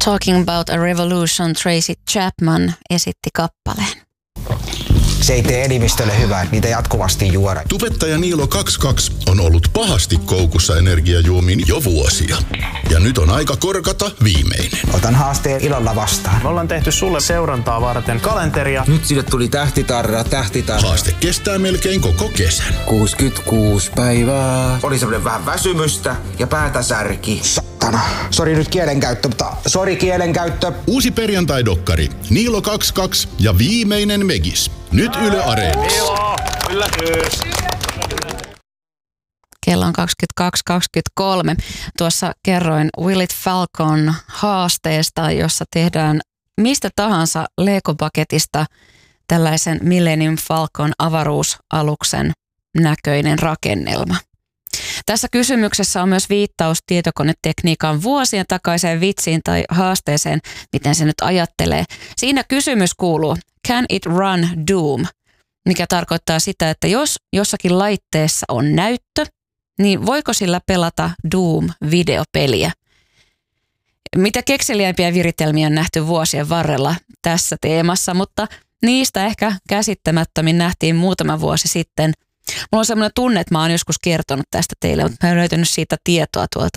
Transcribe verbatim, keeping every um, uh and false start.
Talking About a Revolution, Tracy Chapman esitti kappaleen. Se ei tee elimistölle hyvää, että niitä jatkuvasti juoda. Tubettaja Niilo kaksikymmentäkaksi on ollut pahasti koukussa energiajuomiin jo vuosia. Ja nyt on aika korkata viimeinen. Otan haasteen ilolla vastaan. Me ollaan tehty sulle seurantaa varten kalenteria. Nyt sille tuli tähtitarra, tähtitarra. Haaste kestää melkein koko kesän. kuusikymmentäkuusi päivää. Oli semmoinen vähän väsymystä ja päätä särki. Satana. Sori nyt kielenkäyttö, mutta sori kielenkäyttö. Uusi perjantai-dokkari Niilo kaksikymmentäkaksi ja viimeinen Megis. Nyt Yle Areenassa. Niilo, yllätys. Kello on kaksikymmentäkaksi kaksikymmentäkolme. Tuossa kerroin Will It Falcon haasteesta, jossa tehdään mistä tahansa Lego-paketista tällaisen Millennium Falcon avaruusaluksen näköinen rakennelma. Tässä kysymyksessä on myös viittaus tietokonetekniikan vuosien takaiseen vitsiin tai haasteeseen, miten se nyt ajattelee. Siinä kysymys kuuluu, can it run Doom? Mikä tarkoittaa sitä, että jos jossakin laitteessa on näyttö, niin voiko sillä pelata Doom-videopeliä? Mitä kekseliäimpiä viritelmiä on nähty vuosien varrella tässä teemassa, mutta niistä ehkä käsittämättömin nähtiin muutama vuosi sitten. Mulla on sellainen tunne, että mä oon joskus kertonut tästä teille, mutta mä en löytänyt siitä tietoa tuolta